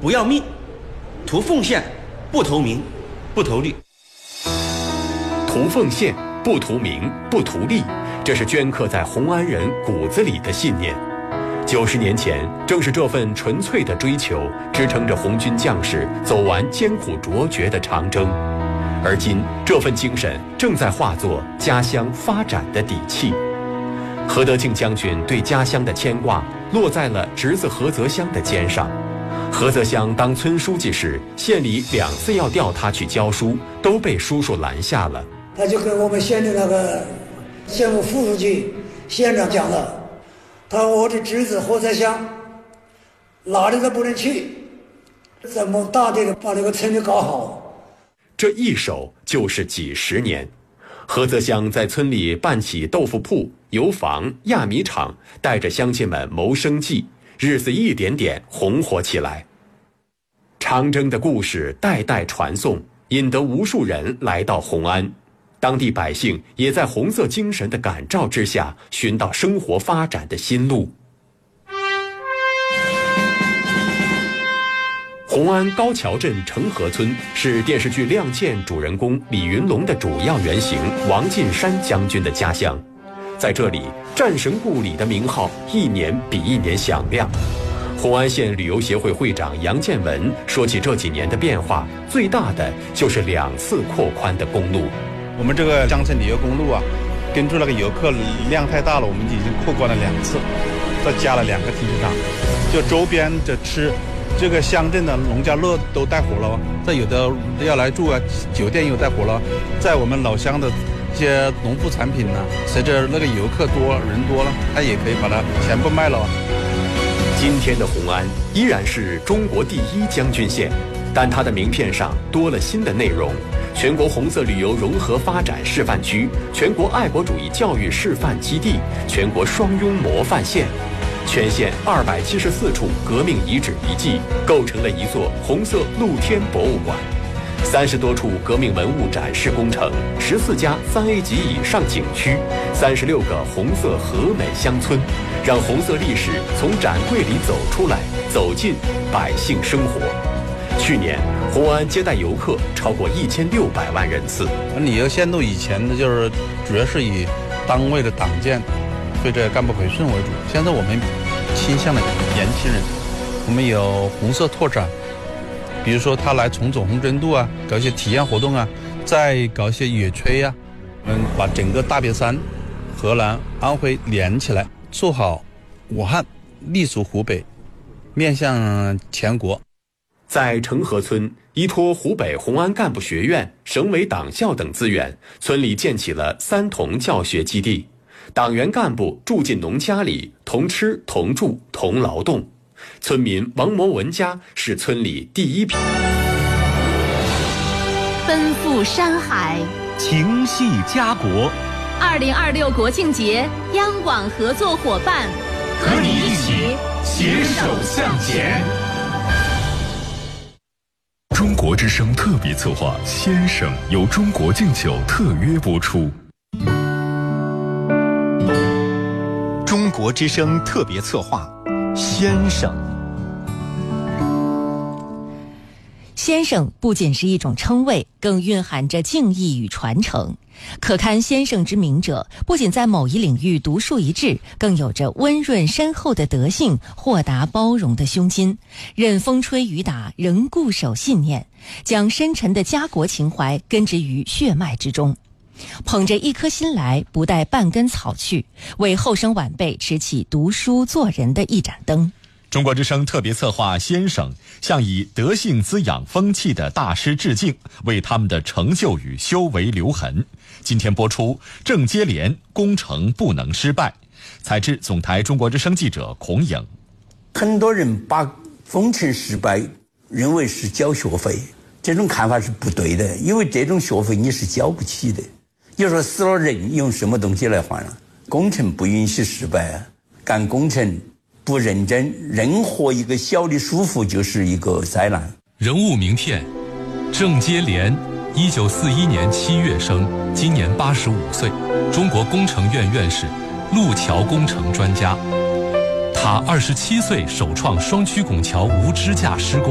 不要命，图奉献，不图名，不图利。 图奉献，不图名，不图利，这是镌刻在红安人骨子里的信念。90年前，正是这份纯粹的追求，支撑着红军将士走完艰苦卓绝的长征。而今，这份精神正在化作家乡发展的底气。何德庆将军对家乡的牵挂，落在了侄子何泽湘的肩上。何泽湘当村书记时，县里2次要调他去教书，都被叔叔拦下了。 他就跟我们县的那个县委副书记、县长讲了，他说我的侄子何泽湘哪里都不能去，怎么大力的把这个村里搞好。 这一守就是几10年。何泽湘在村里办起豆腐铺、油坊、压米厂，带着乡亲们谋生计，日子一点点红火起来。长征的故事代代传颂，引得无数人来到红安。当地百姓也在红色精神的感召之下，寻到生活发展的新路。红安高桥镇成河村是电视剧《亮剑》主人公李云龙的主要原型王进山将军的家乡。在这里，战神故里的名号一年比一年响亮。红安县旅游协会会长杨建文说起这几年的变化，最大的就是2次扩宽的公路。 我们这个江城旅游公路啊，根据那个游客量太大了，我们已经扩宽了2次，再加了2个停车场，就周边的吃这个乡镇的农家乐都带活了，再有的要来住啊，酒店又带活了，在我们老乡的一些农副产品呢，随着那个游客多人多了，他也可以把它全部卖了。 今天的红安依然是中国第1将军县，但它的名片上多了新的内容：全国红色旅游融合发展示范区、全国爱国主义教育示范基地、全国双拥模范县。全县274处革命遗址遗迹构成了一座红色露天博物馆，30多处革命文物展示工程，14家3A 级以上景区，36个红色和美乡村，让红色历史从展柜里走出来，走进百姓生活。去年，红安接待游客超过1600万人次。 旅游线路以前呢，就是主要是以单位的党建或者干部培训为主，现在我们倾向了年轻人，我们有红色拓展，比如说他来重走红针渡啊，搞一些体验活动啊，再搞一些野炊啊，我们把整个大别山、河南、安徽连起来，做好武汉，立足湖北，面向全国。 在成河村，依托湖北红安干部学院、省委党校等资源，村里建起了3同教学基地。党员干部住进农家里，同吃同住同劳动。村民王某文家是村里第1批。 奔赴山海， 情系家国。 2026国庆节，央广合作伙伴， 和你一起携手向前。中国之声特别策划《先生》由中国敬酒特约播出。中国之声特别策划《先生》。 先生不仅是一种称谓，更蕴含着敬意与传承。可堪先生之名者，不仅在某一领域独树一帜，更有着温润深厚的德性、豁达包容的胸襟，任风吹雨打仍固守信念，将深沉的家国情怀根植于血脉之中。捧着一颗心来，不带半根草去，为后生晚辈持起读书做人的一盏灯。 中国之声特别策划《先生》向以德性滋养风气的大师致敬，为他们的成就与修为留痕。今天播出正接连，工程不能失败。采制总台中国之声记者孔颖。 很多人把工程失败认为是交学费，这种看法是不对的，因为这种学费你是交不起的。你说死了人用什么东西来还啊？工程不允许失败啊！干工程不认真，任何一个小的疏忽就是一个灾难。 人物名片：郑接连，1941年7月生，今年85岁，中国工程院院士，路桥工程专家。他27岁首创双曲拱桥无支架施工。